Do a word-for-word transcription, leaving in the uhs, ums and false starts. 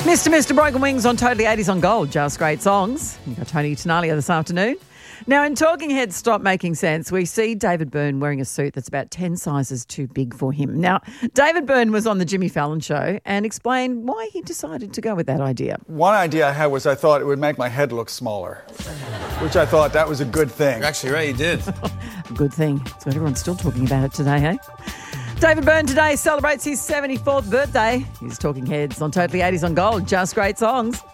Mister Mister Broken Wings on Totally eighties on Gold. Just great songs. You've got Tony Tenalia this afternoon. Now, in Talking Heads Stop Making Sense, we see David Byrne wearing a suit that's about ten sizes too big for him. Now, David Byrne was on the Jimmy Fallon show and explained why he decided to go with that idea. One idea I had was I thought it would make my head look smaller, which I thought that was a good thing. You're actually right, you did. Good thing. So everyone's still talking about it today, eh? David Byrne today celebrates his seventy-fourth birthday. He's Talking Heads on Totally eighties on Gold. Just great songs.